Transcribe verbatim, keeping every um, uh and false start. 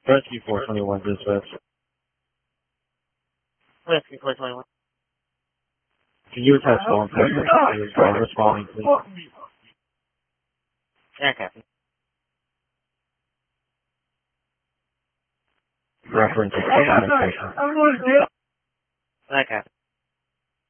Rescue four twenty-one dispatch. Rescue four twenty-one. Can you attach all information to your driver responding, please? Yeah, copy. Reference to Yeah, copy.